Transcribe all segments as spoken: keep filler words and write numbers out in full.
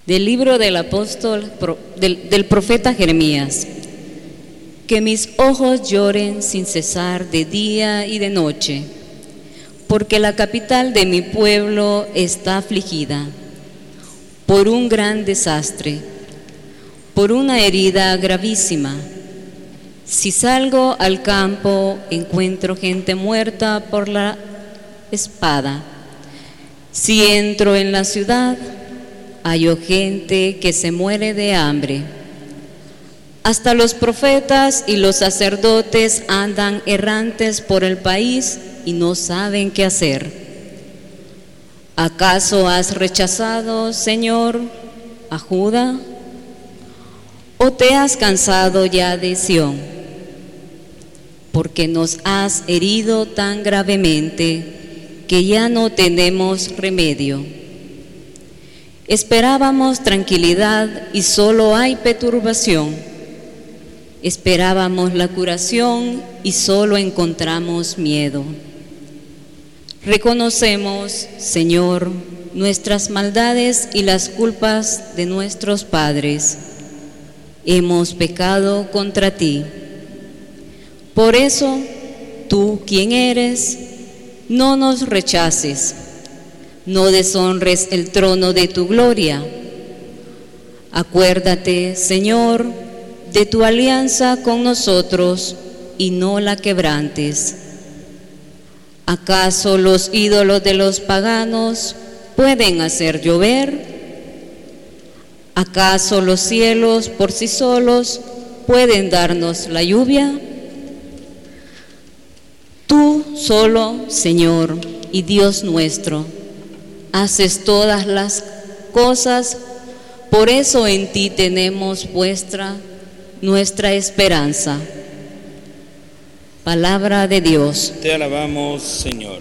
Del libro del apóstol, del, del profeta Jeremías. Que mis ojos lloren sin cesar de día y de noche, porque la capital de mi pueblo está afligida por un gran desastre, por una herida gravísima. Si salgo al campo, encuentro gente muerta por la espada. Si entro en la ciudad, hallo gente que se muere de hambre. Hasta los profetas y los sacerdotes andan errantes por el país y no saben qué hacer. ¿Acaso has rechazado, Señor, a Judá? ¿O te has cansado ya de Sión? Porque nos has herido tan gravemente que ya no tenemos remedio. Esperábamos tranquilidad y solo hay perturbación. Esperábamos la curación y solo encontramos miedo. Reconocemos, Señor, nuestras maldades y las culpas de nuestros padres. Hemos pecado contra ti. Por eso, tú, quien eres, no nos rechaces, no deshonres el trono de tu gloria. Acuérdate, Señor, de tu alianza con nosotros y no la quebrantes. ¿Acaso los ídolos de los paganos pueden hacer llover? ¿Acaso los cielos por sí solos pueden darnos la lluvia? Tú solo, Señor y Dios nuestro, haces todas las cosas, por eso en ti tenemos vuestra nuestra esperanza. Palabra de Dios. Te alabamos, Señor.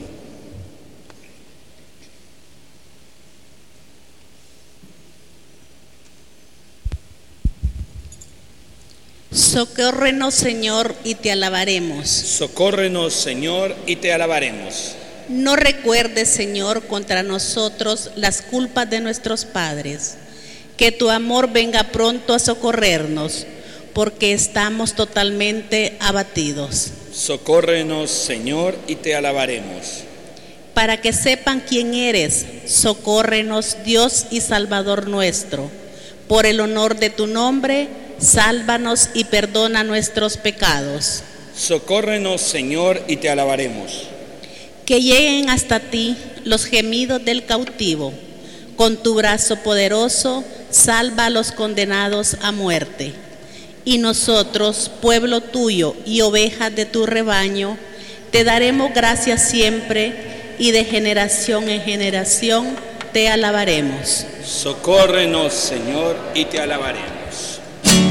Socórrenos, Señor, y te alabaremos. Socórrenos, Señor, y te alabaremos. No recuerdes, Señor, contra nosotros las culpas de nuestros padres. Que tu amor venga pronto a socorrernos, porque estamos totalmente abatidos. Socórrenos, Señor, y te alabaremos. Para que sepan quién eres, socórrenos, Dios y Salvador nuestro. Por el honor de tu nombre, sálvanos y perdona nuestros pecados. Socórrenos, Señor, y te alabaremos. Que lleguen hasta ti los gemidos del cautivo. Con tu brazo poderoso, salva a los condenados a muerte. Y nosotros, pueblo tuyo y ovejas de tu rebaño, te daremos gracias siempre y de generación en generación te alabaremos. Socórrenos, Señor, y te alabaremos.